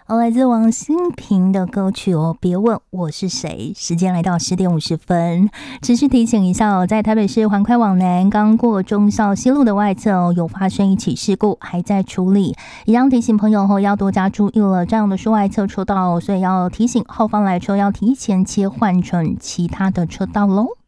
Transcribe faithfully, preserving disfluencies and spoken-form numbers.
好，来自王心平的歌曲哦，别问我是谁。时间来到十点五十分，持续提醒一下哦，在台北市环快往南刚过忠孝西路的外侧哦，有发生一起事故，还在处理。一样提醒朋友哦，要多加注意了，这样的是外侧车道哦，所以要提醒后方来车要提前切换成其他的车道喽。